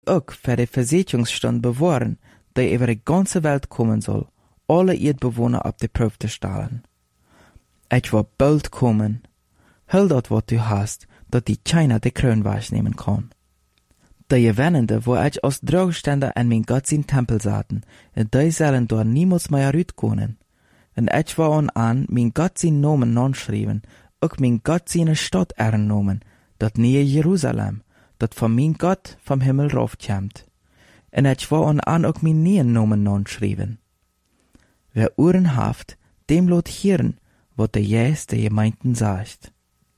auch für die Versicherungsstund bewahren, die über die ganze Welt kommen soll, alle Erdbewohner auf die Probe zu stellen. Ich will bald kommen. Hol dort, was du hast, dat die China die Kroon nehmen kann. Die Gewennende, wo ich als Drogständer an mein Gott sein Tempel saten, und die sollen dort niemals mehr rauskommen. Und ich war an mein Gott sein Namen anschreiben, auch mein Gott seine Stadt ernomen, dat neue Jerusalem, dat von mein Gott vom Himmel raufkommt. Und ich war an auch mein neuen Namen anschreiben. Wer Ohren haft, dem lot hören, wat der Jes der Gemeinden sagt.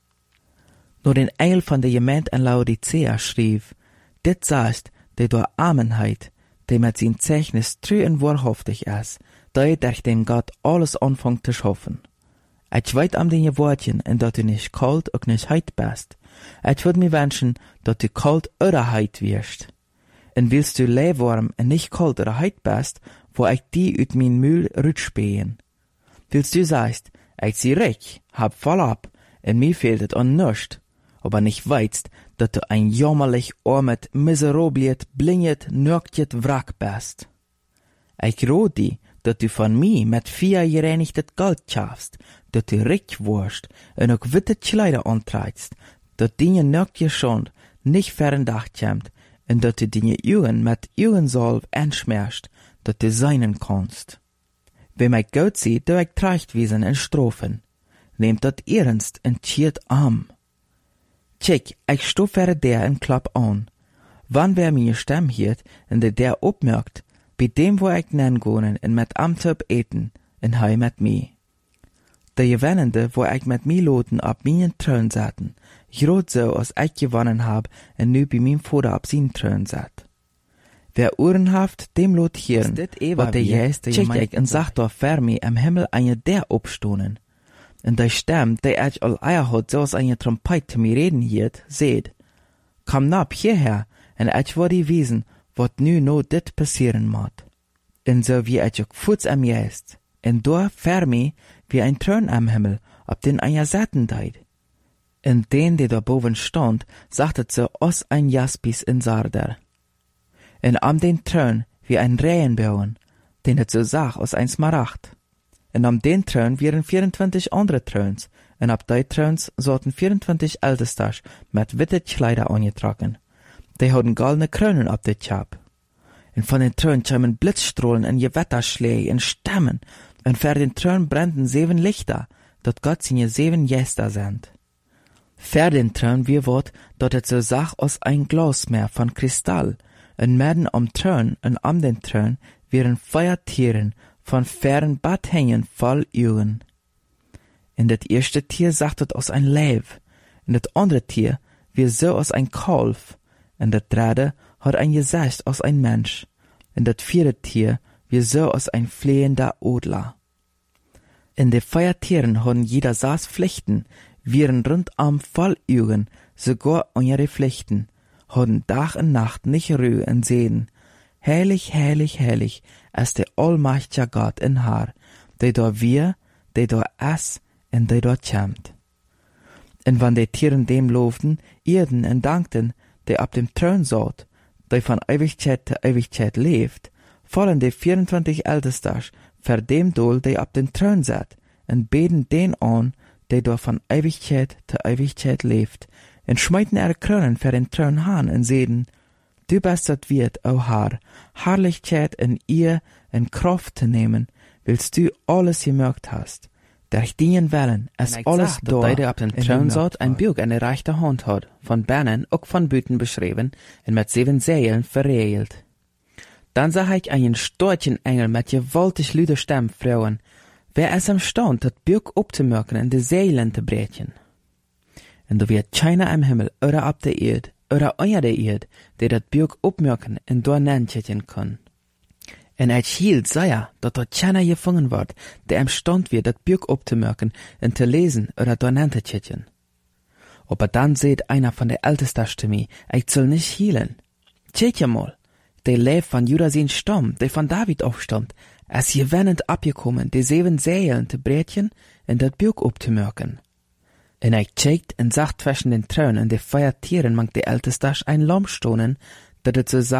Nur den Engel von der Gemeinde in Laodicea schrieb, dit sagt, der durch Armenheit, der mit sein Zeichnis treu und wahrhaftig ist, der durch den Gott alles anfängt zu schaffen. Ich weiß am den Wortchen, und dass du nicht kalt und nicht heit bist. Ich würde mir wünschen, dass du kalt oder heit wirst. Und willst du leibwarm und nicht kalt oder heit bist, wo ich die ut mein Mühl rütschpähen. Willst du sagst, ich sie reich, hab voll ab, und mir fehlt es an nichts, aber nicht weißt, dass du ein jammerlich armet, miserabliet, blinget, nöchtjet Wrack bist. Ich rot die, dass du von mir mit 4 gereinigtes Gold schaffst, dass du reich wirst und auch witte Kleider antreibst, dass deine nöchtje Schand nicht verdacht kommt und dass du deine Augen mit Augensalbe anschmierst, dass du seinen kannst. Wenn mein Gott sieht, dass ich Trachtwiesen und Strophen, nehmt das ernst und schiert am. Check, ich stoffe der und klapp an. Wann wer mir Stimme hört und der opmerkt, bei dem wo ich nengonen und mit Amtop eten, und hei mit mir. Der Gewennende, wo ich mit mir loten ab meinen Thron saten, grot so, als ich gewonnen hab, und nu bei meinem Vater ab seinen Thron sat. Wer Ohren haft, dem lot hören, wat der Jes der Gemeinde und sagt doch für mich am Himmel eine der obstonen. Und der Stimme, der ich all Eier hat, so als eine Trompet zu mir reden hielt, seht, komm nab hierher, und ich war die wiesen, wat nu no dit passieren mod. Und so wie ich auch Fuß am Jes, und da für mich wie ein Thron am Himmel, ob den einer satten deit. Und den, der da boven stand, sagte so aus ein Jaspis in Sarder. Und am den Thron wie ein Rehenbauen, den het so sah aus ein Smaragd. Und am den Thron wären 24 andere Throns, und ab die Throns sollten 24 Ältestas mit witte Kleider angetragen. Die hatten goldene Kronen ab de Chap. Und von den Thron kamen Blitzstrahlen und Gewetterschläge und Stämmen, und für den Thron brannten 7 Lichter, dat Gott seine 7 Gäste sind. Für den Thron wie wort, dat het so sah aus ein Glasmeer von Kristall, und mitten am Thron und am den Thron wären Feuertieren von fern Badhängen voll Augen. Und das erste Tier sagte aus ein Leib, und das andere Tier wie so aus ein Kalf, und das dritte hat ein Gesicht aus ein Mensch, und das vierte Tier wie so aus ein flehender Adler. In de Feuertieren hatten jeder saß Pflichten, wären rundam voll Augen, sogar an ihre Pflichten, hatten Tag und Nacht nicht Ruhe und sehen, heilig, heilig, heilig, ist der allmächtige Gott in Haar, der da wir, der da ist und der da kämmt. Und wenn die Tieren dem lobten, ehrten und dankten, der ab dem Thron saß, der von Ewigkeit zu Ewigkeit lebt, fallen die 24 Ältestas für dem Dol, der ab dem Thron sat, und beten den an, der da von Ewigkeit zu Ewigkeit lebt, und schmeiten ihre Kronen für den Thron an und sehen, du bist das Wirt, o Herr, Herrlichkeit in ihr in Kraft zu nehmen, willst du alles gemerkt hast. Durch deinen Willen ist alles da, der ab dem Thron saß, ein Buch in der rechten Hand hat, von Bernen, auch von Büten beschrieben, und mit 7 Seelen verriegelt. Dann sah ich einen starken Engel mit gewaltig lüder Stimme fragen, wer ist imstand, das Buch abzumerken und die Seelen zu brechen. Und da wird keiner am Himmel oder ab der Erde, oder unter der Erde, der das Buch abmerken und da nennen kann. Und ich hielt sehr, dass dort keiner gefangen wird, der imstand wird, das Buch abzumerken und zu lesen oder da nennen zu können. Aber dann seht einer von der Ältesten zu mir, ich soll nicht hielen. Tschätje mal, der Leib von Judah sein Stamm, der von David aufstammt, ist gewennend abgekommen, die 7 Seelen zu brechen und das Buch abzumerken. Und ich checkt und sagt zwischen den Thron und den Feuertieren mag die Ältestas ein Lamm stonen, dat het so